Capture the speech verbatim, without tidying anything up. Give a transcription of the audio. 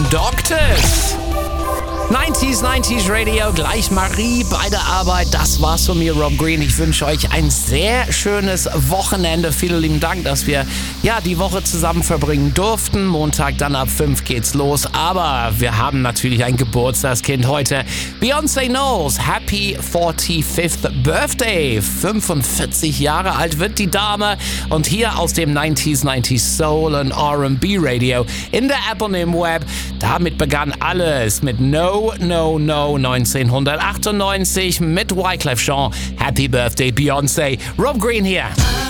Doctors. neunziger, neunziger Radio, gleich Marie bei der Arbeit. Das war's von mir, Rob Green. Ich wünsche euch ein sehr schönes Wochenende. Vielen lieben Dank, dass wir ja die Woche zusammen verbringen durften. Montag dann ab fünf geht's los. Aber wir haben natürlich ein Geburtstagskind heute. Beyoncé Knowles, Happy forty-fifth Birthday. fünfundvierzig Jahre alt wird die Dame. Und hier aus dem neunziger, neunziger Soul und R and B Radio in der App und im Web. Damit begann alles mit No No No neunzehnhundertachtundneunzig mit Wyclef Jean. Happy Birthday Beyoncé. Rob Green hier.